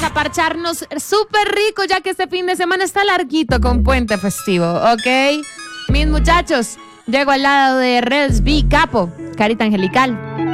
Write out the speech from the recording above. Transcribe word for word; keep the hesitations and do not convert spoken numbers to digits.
a parcharnos súper rico, ya que este fin de semana está larguito con puente festivo, ¿ok? Mis muchachos, llego al lado de Rels B Capo, Carita Angelical.